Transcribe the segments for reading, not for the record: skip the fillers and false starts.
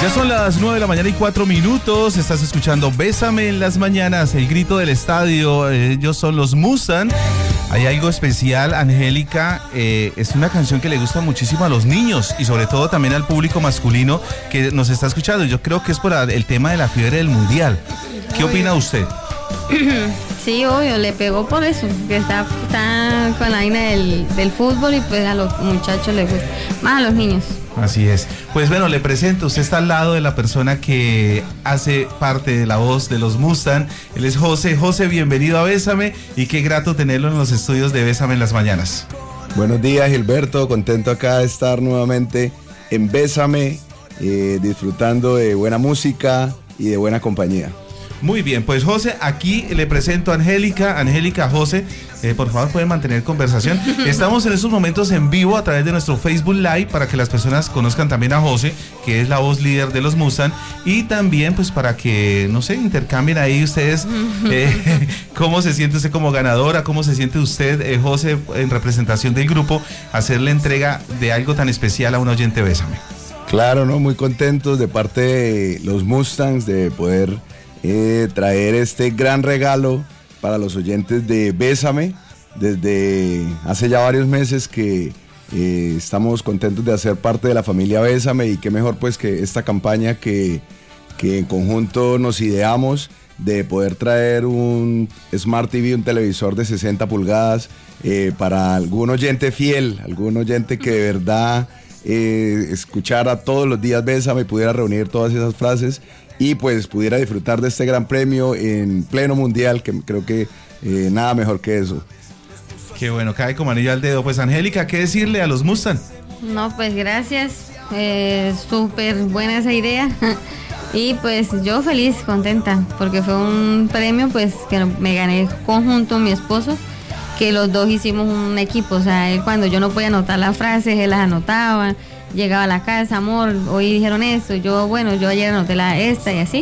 Ya son las 9 de la mañana y 4 minutos. Estás escuchando Bésame en las mañanas, el grito del estadio. Ellos son los Mustang. Hay algo especial, Angélica. Es una canción que le gusta muchísimo a los niños y sobre todo también al público masculino que nos está escuchando. Yo creo que es por el tema de la fiebre del mundial. ¿Qué opina usted? Sí, obvio, le pegó por eso, que está con la vaina del fútbol y pues a los muchachos les gusta, más a los niños. Así es. Pues bueno, le presento, usted está al lado de la persona que hace parte de la voz de los Mustang. Él es José. José, bienvenido a Bésame y qué grato tenerlo en los estudios de Bésame en las mañanas. Buenos días, Gilberto, contento acá de estar nuevamente en Bésame, disfrutando de buena música y de buena compañía. Muy bien, pues José, aquí le presento a Angélica. Angélica, José, por favor pueden mantener conversación. Estamos en estos momentos en vivo a través de nuestro Facebook Live para que las personas conozcan también a José, que es la voz líder de los Mustang, y también pues para que, no sé, intercambien ahí ustedes cómo se siente usted como ganadora, cómo se siente usted, José, en representación del grupo, hacer la entrega de algo tan especial a un oyente Bésame. Claro, ¿no? Muy contentos de parte de los Mustangs de poder traer este gran regalo para los oyentes de Bésame. Desde hace ya varios meses que estamos contentos de hacer parte de la familia Bésame, y qué mejor pues que esta campaña que en conjunto nos ideamos de poder traer un Smart TV, un televisor de 60 pulgadas para algún oyente fiel, algún oyente que de verdad escuchara todos los días Bésame y pudiera reunir todas esas frases y pues pudiera disfrutar de este gran premio en pleno mundial, que creo que nada mejor que eso. Qué bueno, cae como anillo al dedo. Pues Angélica, ¿qué decirle a los Mustang? No, pues gracias, súper buena esa idea. Y pues yo feliz, contenta, porque fue un premio pues que me gané conjunto con mi esposo, que los dos hicimos un equipo. O sea, él, cuando yo no podía anotar las frases, él las anotaba. Llegaba a la casa, amor, hoy dijeron esto, yo ayer anoté esta y así.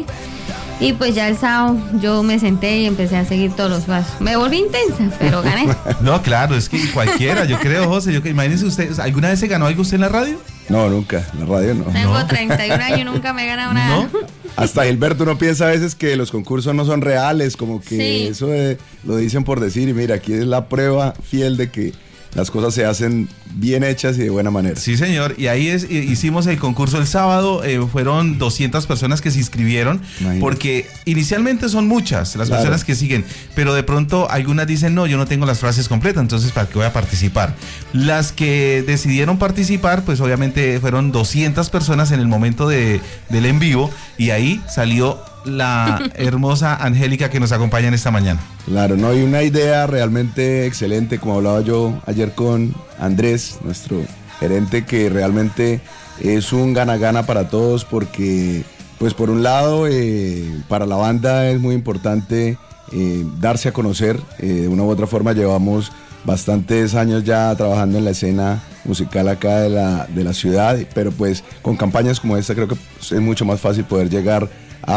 Y pues ya el sábado yo me senté y empecé a seguir todos los pasos. Me volví intensa, pero gané. No, claro, es que cualquiera, yo creo, José, imagínese usted, ¿alguna vez se ganó algo usted en la radio? No, nunca, en la radio no. Tengo 31 años y nunca me he ganado nada. ¿No? Hasta Gilberto, uno piensa a veces que los concursos no son reales, como que sí. Eso lo dicen por decir, y mira, aquí es la prueba fiel de que las cosas se hacen bien hechas y de buena manera. Sí, señor, y ahí hicimos el concurso el sábado, fueron 200 personas que se inscribieron. Imagínate. Porque inicialmente son muchas las personas que siguen, pero de pronto algunas dicen, no, yo no tengo las frases completas, entonces ¿para qué voy a participar? Las que decidieron participar, pues obviamente fueron 200 personas en el momento del en vivo, y ahí salió la hermosa Angélica que nos acompaña en esta mañana. Claro, no, y una idea realmente excelente, como hablaba yo ayer con Andrés, nuestro gerente, que realmente es un gana-gana para todos, porque pues por un lado para la banda es muy importante darse a conocer. De una u otra forma llevamos bastantes años ya trabajando en la escena musical acá de la ciudad, pero pues con campañas como esta creo que es mucho más fácil poder llegar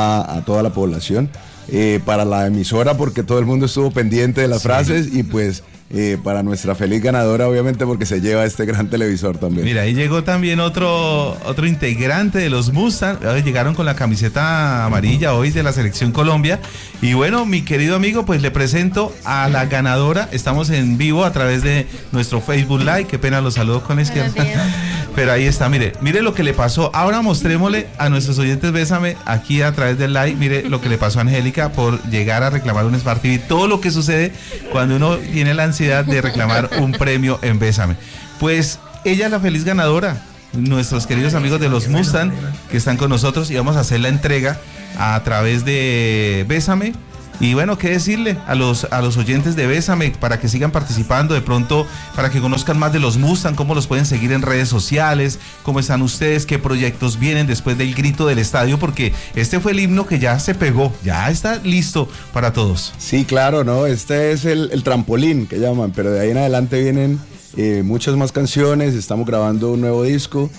a toda la población. Para la emisora, porque todo el mundo estuvo pendiente de las frases, y pues para nuestra feliz ganadora, obviamente, porque se lleva este gran televisor también. Mira, ahí llegó también otro integrante de los Mustang. Llegaron con la camiseta amarilla hoy de la Selección Colombia. Y bueno, mi querido amigo, pues le presento a la ganadora. Estamos en vivo a través de nuestro Facebook Live. Qué pena, los saludo con la izquierda. Pero ahí está, mire lo que le pasó. Ahora mostrémosle a nuestros oyentes Bésame aquí a través del live. Mire lo que le pasó a Angélica por llegar a reclamar un Smart TV. Todo lo que sucede cuando uno tiene la ansiedad de reclamar un premio en Bésame. Pues ella es la feliz ganadora. Nuestros queridos amigos de los Mustang que están con nosotros, y vamos a hacer la entrega a través de Bésame. Y bueno, qué decirle a los oyentes de Bésame para que sigan participando, de pronto para que conozcan más de los Mustang, cómo los pueden seguir en redes sociales, cómo están ustedes, qué proyectos vienen después del grito del estadio, porque este fue el himno que ya se pegó, ya está listo para todos. Sí, claro, ¿no? Este es el trampolín que llaman, pero de ahí en adelante vienen muchas más canciones. Estamos grabando un nuevo disco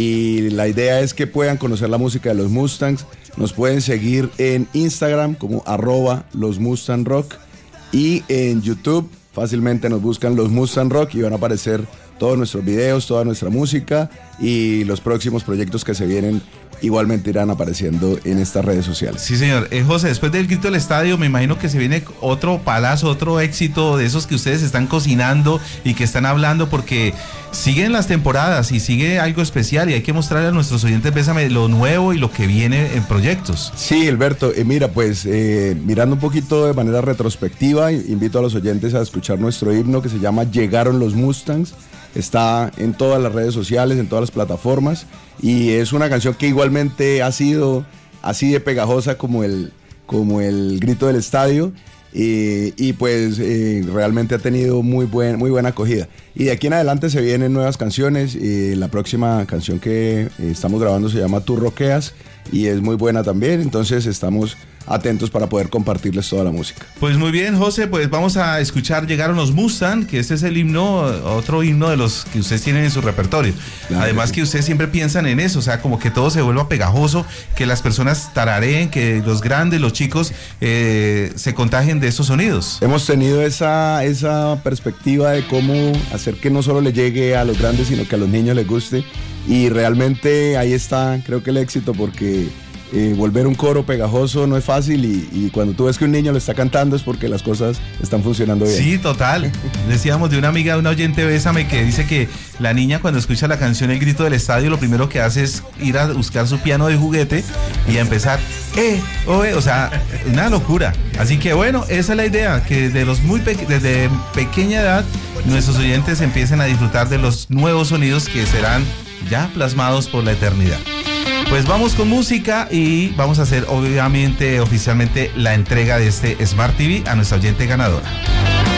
y la idea es que puedan conocer la música de los Mustangs. Nos pueden seguir en Instagram como @losmustangrock, y en YouTube fácilmente nos buscan Los Mustang Rock y van a aparecer todos nuestros videos, toda nuestra música y los próximos proyectos que se vienen igualmente irán apareciendo en estas redes sociales. Sí, señor. José, después del grito del estadio, me imagino que se viene otro palazo, otro éxito de esos que ustedes están cocinando y que están hablando, porque siguen las temporadas y sigue algo especial y hay que mostrarle a nuestros oyentes Bésame lo nuevo y lo que viene en proyectos. Sí, Alberto, mira, pues mirando un poquito de manera retrospectiva, invito a los oyentes a escuchar nuestro himno que se llama Llegaron los Mustangs. Está en todas las redes sociales, en todas las plataformas, y es una canción que igualmente ha sido así de pegajosa como el grito del estadio, y pues realmente ha tenido muy buena acogida. Y de aquí en adelante se vienen nuevas canciones. La próxima canción que estamos grabando se llama Tú Roqueas y es muy buena también, entonces estamos atentos para poder compartirles toda la música. Pues muy bien, José, pues vamos a escuchar Llegaron los Mustang, que este es el himno, otro himno de los que ustedes tienen en su repertorio. Claro, además que ustedes siempre piensan en eso, o sea, como que todo se vuelva pegajoso, que las personas tarareen, que los grandes, los chicos se contagien de esos sonidos. Hemos tenido esa perspectiva de cómo hacer que no solo le llegue a los grandes, sino que a los niños les guste, y realmente ahí está, creo que el éxito, porque volver un coro pegajoso no es fácil, y cuando tú ves que un niño lo está cantando es porque las cosas están funcionando bien. Sí, total. Decíamos de una amiga, de una oyente Bésame, que dice que la niña cuando escucha la canción El Grito del Estadio, lo primero que hace es ir a buscar su piano de juguete y a empezar, o sea, una locura. Así que bueno, esa es la idea, que desde pequeña edad nuestros oyentes empiecen a disfrutar de los nuevos sonidos que serán ya plasmados por la eternidad. Pues vamos con música y vamos a hacer obviamente oficialmente la entrega de este Smart TV a nuestra oyente ganadora.